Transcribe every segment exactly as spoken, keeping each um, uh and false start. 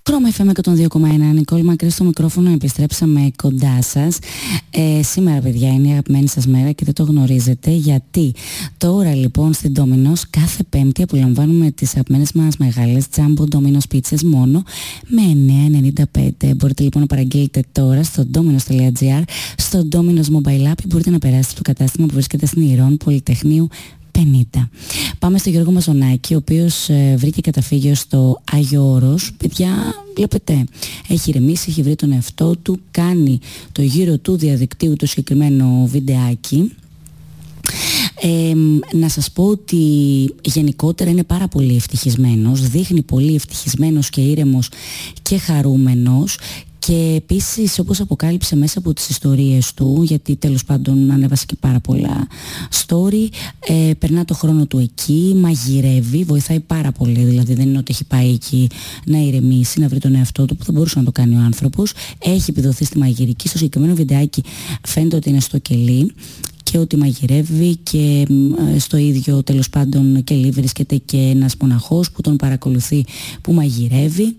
Chroma εφ εμ εκατόν δύο κόμμα ένα, Νικόλ Μακρύ στο μικρόφωνο, επιστρέψαμε κοντά σας. Ε, σήμερα, παιδιά, είναι η αγαπημένη σας μέρα και δεν το γνωρίζετε, γιατί τώρα λοιπόν στην Domino's κάθε Πέμπτη απολαμβάνουμε τις αγαπημένες μας μεγάλες Jumbo Domino's Pizzas μόνο με εννέα ενενήντα πέντε. Μπορείτε λοιπόν να παραγγείλετε τώρα στο dominos.gr, στο Domino's Mobile App, ή μπορείτε να περάσετε στο κατάστημα που βρίσκεται στην Ηρών Πολυτεχνείου πενήντα. Πάμε στο Γιώργο Μαζονάκη, ο οποίος ε, βρήκε καταφύγιο στο Άγιο Όρος. Παιδιά, βλέπετε, έχει ηρεμήσει, έχει βρει τον εαυτό του, κάνει το γύρο του διαδικτύου το συγκεκριμένο βιντεάκι. Ε, να σας πω ότι γενικότερα είναι πάρα πολύ ευτυχισμένος, δείχνει πολύ ευτυχισμένος και ήρεμος και χαρούμενος. Και επίσης, όπως αποκάλυψε μέσα από τις ιστορίες του, γιατί τέλος πάντων ανέβασε και πάρα πολλά story, ε, περνά το χρόνο του εκεί, μαγειρεύει, βοηθάει πάρα πολύ, δηλαδή δεν είναι ότι έχει πάει εκεί να ηρεμήσει, να βρει τον εαυτό του, που θα μπορούσε να το κάνει ο άνθρωπος. Έχει επιδοθεί στη μαγειρική, στο συγκεκριμένο βιντεάκι φαίνεται ότι είναι στο κελί και ότι μαγειρεύει, και στο ίδιο τέλος πάντων κελί βρίσκεται και ένας μοναχός που τον παρακολουθεί που μαγειρεύει,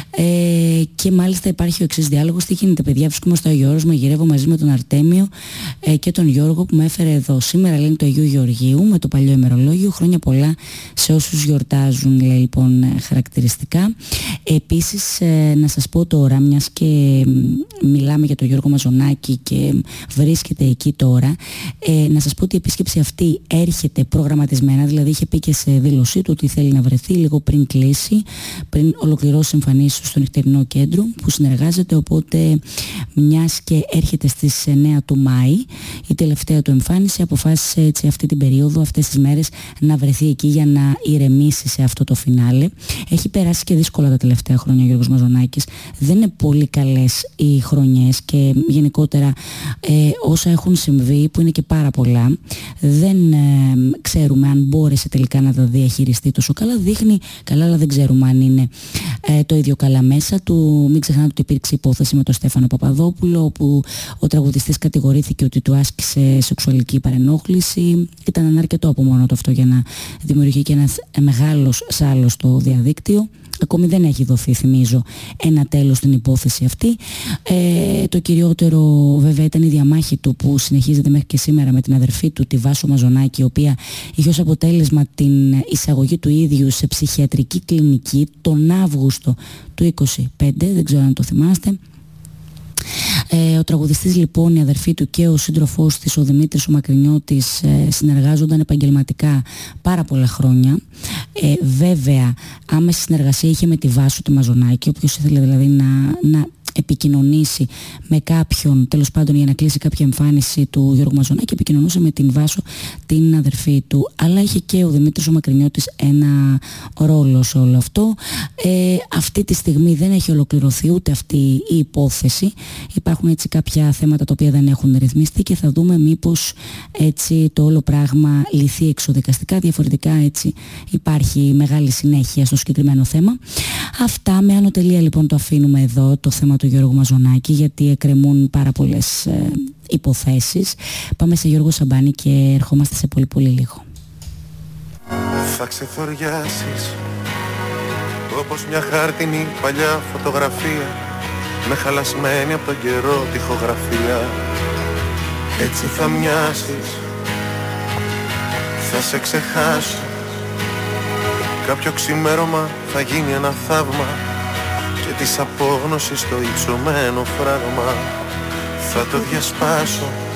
ε, και μάλιστα υπάρχει ο εξής διάλογος: τι γίνεται, παιδιά, βρίσκομαι στο Άγιο Όρος, μαγειρεύω μαζί με τον Αρτέμιο ε, και τον Γιώργο που με έφερε εδώ. Σήμερα λένε το Αγίου Γεωργίου με το παλιό ημερολόγιο, χρόνια πολλά σε όσους γιορτάζουν, λέει λοιπόν χαρακτηριστικά. Επίσης ε, να σας πω τώρα, μιας και μιλάμε για τον Γιώργο Μαζονάκη και βρίσκεται εκεί τώρα, Ε, να σας πω ότι η επίσκεψη αυτή έρχεται προγραμματισμένα, δηλαδή είχε πει και σε δήλωσή του ότι θέλει να βρεθεί λίγο πριν κλείσει, πριν ολοκληρώσει εμφανίσεις του στο νυχτερινό κέντρο που συνεργάζεται, οπότε μιας και έρχεται στις εννέα του Μάη η τελευταία του εμφάνιση, αποφάσισε έτσι αυτή την περίοδο, αυτές τις μέρες, να βρεθεί εκεί για να ηρεμήσει σε αυτό το φινάλε. Έχει περάσει και δύσκολα τα τελευταία χρόνια ο Γιώργος Μαζονάκης, δεν είναι πολύ καλές οι χρονιές και γενικότερα ε, όσα έχουν συμβεί, που είναι και πάρα πολλά, δεν ε, ξέρουμε αν μπόρεσε τελικά να τα διαχειριστεί τόσο καλά. Δείχνει καλά, αλλά δεν ξέρουμε αν είναι ε, το ίδιο καλά μέσα του. Μην ξεχνάτε ότι υπήρξε υπόθεση με τον Στέφανο Παπαδόπουλο, όπου ο τραγουδιστής κατηγορήθηκε ότι του άσκησε σεξουαλική παρενόχληση. Ήταν ένα αρκετό από μόνο το αυτό για να δημιουργεί και ένας μεγάλος σάλος στο διαδίκτυο. Ακόμη δεν έχει δοθεί, θυμίζω, ένα τέλος στην υπόθεση αυτή. Ε, το κυριότερο βέβαια ήταν η διαμάχη του, που συνεχίζεται μέχρι και σήμερα, με την αδερφή του, τη Βάσο Μαζονάκη, η οποία είχε ως αποτέλεσμα την εισαγωγή του ίδιου σε ψυχιατρική κλινική τον Αύγουστο του είκοσι πέντε, δεν ξέρω αν το θυμάστε. Ε, ο τραγουδιστής λοιπόν, η αδερφή του και ο σύντροφός της, ο Δημήτρης ο Μακρινιώτης, ε, συνεργάζονταν επαγγελματικά πάρα πολλά χρόνια. Ε, βέβαια, άμεση συνεργασία είχε με τη Βάσο τη Μαζονάκη, όποιος ήθελε δηλαδή να, να επικοινωνήσει με κάποιον, τέλος πάντων για να κλείσει κάποια εμφάνιση του Γιώργου Μαζονάκη, επικοινωνούσε με την Βάσο, την αδερφή του. Αλλά είχε και ο Δημήτρης ο Μακρινιώτης ένα ρόλο σε όλο αυτό. Ε, αυτή τη στιγμή δεν έχει ολοκληρωθεί ούτε αυτή η υπόθεση. Υπάρχουν έτσι κάποια θέματα τα οποία δεν έχουν ρυθμιστεί και θα δούμε μήπως έτσι το όλο πράγμα λυθεί εξοδικαστικά. Διαφορετικά έτσι υπάρχει μεγάλη συνέχεια στο συγκεκριμένο θέμα. Αυτά, με άνω τελεία λοιπόν το αφήνουμε εδώ το θέμα του Γιώργου Μαζονάκη, γιατί εκκρεμούν πάρα πολλές ε, υποθέσεις. Πάμε σε Γιώργο Σαμπάνη και ερχόμαστε σε πολύ πολύ λίγο. Θα ξεθοριάσεις όπως μια χάρτινη παλιά φωτογραφία, με χαλασμένη από τον καιρό τοιχογραφία. Έτσι θα μοιάσεις, θα σε ξεχάσω. Κάποιο ξημέρωμα θα γίνει ένα θαύμα, και της απόγνωσης το υψωμένο φράγμα θα το διασπάσω.